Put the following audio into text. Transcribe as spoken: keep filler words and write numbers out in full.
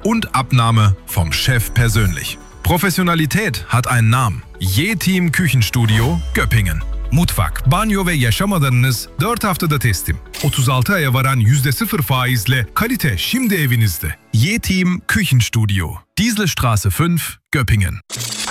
und Abnahme vom Chef persönlich. Professionalität hat einen Namen. Yetiim Küchenstudio Göppingen. Mutfak, banyo ve yaşam alanınız dört haftada teslim. otuz altı aya varan yüzde sıfır faizle kalite şimdi evinizde. Yetiim Küchenstudio. Dieselstraße fünf, Göppingen.